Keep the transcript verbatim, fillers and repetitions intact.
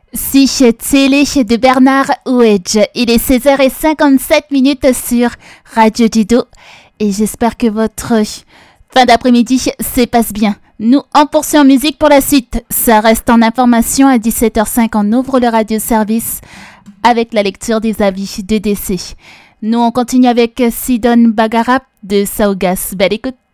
Si télé de Bernard Wedge. Il est seize heures cinquante-sept minutes sur Radio Dido et j'espère que votre fin d'après-midi se passe bien. Nous en poursuivons en musique pour la suite. Ça reste en information à dix-sept heures cinq. On ouvre le radio-service avec la lecture des avis de décès. Nous on continue avec Sidon Bagarap de Saugas. Belle écoute.